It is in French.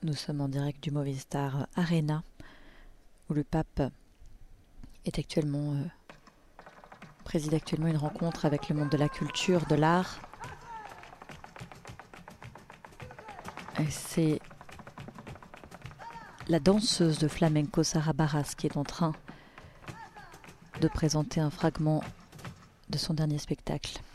Nous sommes en direct du Movistar Arena, où le pape est préside actuellement une rencontre avec le monde de la culture, de l'art. Et c'est la danseuse de flamenco Sara Barras qui est en train de présenter un fragment de son dernier spectacle.